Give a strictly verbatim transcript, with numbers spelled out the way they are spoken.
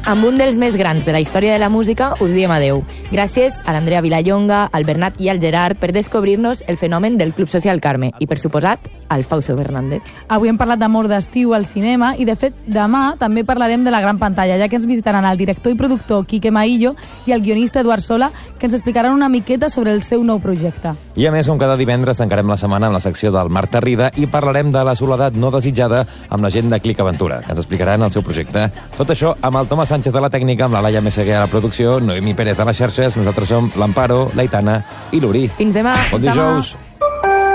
Amb un dels més grans de la història de la música us diem adeu. Gràcies a l'Andrea Vilallonga, al Bernat i al Gerard per descobrir-nos el fenomen del Club Social Carme i, per suposat, al Fausto Fernández. Avui hem parlat d'amor d'estiu al cinema i, de fet, demà també parlarem de la gran pantalla, ja que ens visitaran el director i productor Quique Maillo i el guionista Eduard Sola, que ens explicaran una miqueta sobre el seu nou projecte. I a més, com cada divendres, tancarem la setmana amb la secció del Marta Rida i parlarem de la soledat no desitjada amb la gent de Clic Aventura, que ens explicaran el seu projecte. Tot això amb el Tomàs Sánchez de la tècnica, amb la Laia Meseguer a la producció, Noemi Pérez a les xarxes, nosaltres som l'Amparo, l'Aitana i l'Uri. Fins demà. Bon dijous.